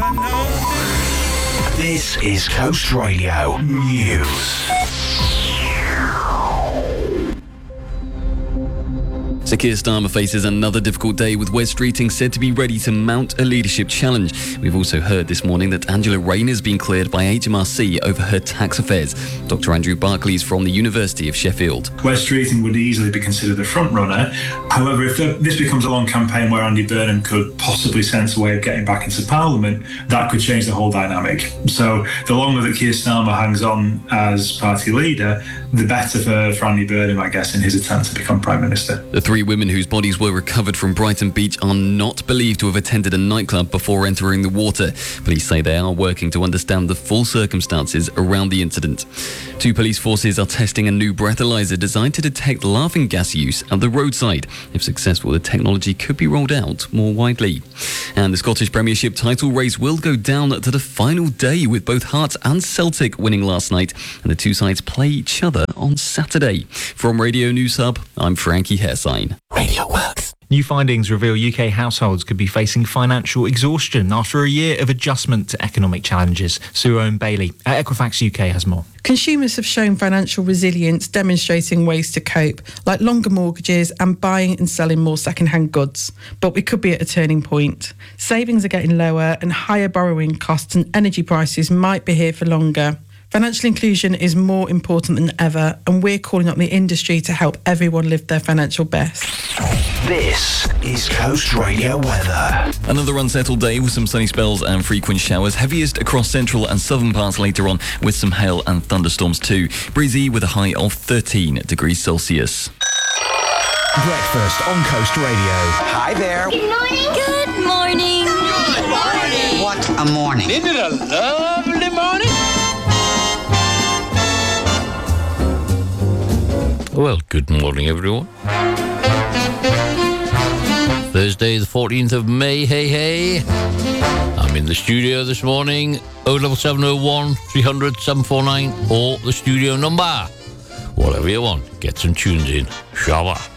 This is Coast Radio News. So Keir Starmer faces another difficult day, with Wes Streeting said to be ready to mount a leadership challenge. We've also heard this morning that Angela Rayner has been cleared by HMRC over her tax affairs. Dr Andrew Barclay is from the University of Sheffield. Wes Streeting would easily be considered the front runner. However, if this becomes a long campaign where Andy Burnham could possibly sense a way of getting back into Parliament, that could change the whole dynamic. So the longer that Keir Starmer hangs on as party leader, the better for Andy Burnham, I guess, in his attempt to become Prime Minister. The three women whose bodies were recovered from Brighton Beach are not believed to have attended a nightclub before entering the water. Police say they are working to understand the full circumstances around the incident. Two police forces are testing a new breathalyzer designed to detect laughing gas use at the roadside. If successful, the technology could be rolled out more widely. And the Scottish Premiership title race will go down to the final day, with both Hearts and Celtic winning last night, and the two sides play each other on Saturday. From Radio News Hub, I'm Frankie Hairsign. Radio Works. New findings reveal UK households could be facing financial exhaustion after a year of adjustment to economic challenges. Sue Owen-Bailey at Equifax UK has more. Consumers have shown financial resilience, demonstrating ways to cope, like longer mortgages and buying and selling more second-hand goods. But we could be at a turning point. Savings are getting lower, and higher borrowing costs and energy prices might be here for longer. Financial inclusion is more important than ever, and we're calling on the industry to help everyone live their financial best. This is Coast Radio weather. Another unsettled day with some sunny spells and frequent showers, heaviest across central and southern parts later on, with some hail and thunderstorms too. Breezy with a high of 13 degrees Celsius. Breakfast on Coast Radio. Hi there. Good morning. Good morning. Good morning. What a morning. Isn't it a lovely morning? Well, good morning, everyone. Thursday, the 14th of May. Hey. I'm in the studio this morning. 07701 300 749, or the studio number. Whatever you want, get some tunes in. Shabba.